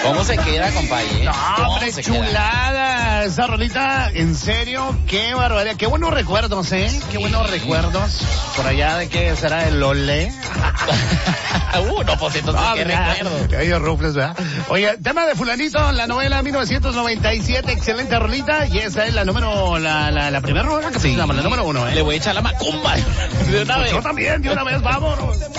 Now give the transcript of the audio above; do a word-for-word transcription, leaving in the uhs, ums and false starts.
¿Cómo se queda, compadre? No, hombre, chulada. Esa rolita, en serio, qué barbaridad. Qué buenos recuerdos, ¿eh? Qué buenos recuerdos. Por allá de qué será el Olé. uh, no, pues entonces, no, qué ¿verdad? recuerdo. Ellos rufles, ¿verdad? Oye, tema de fulanito, la novela mil novecientos noventa y siete, excelente rolita. Y esa es la número, la, la, la primera rola que se llama, la número uno, ¿eh? Le voy a echar la macumba. De una Pues vez. yo también, de una vez, vámonos.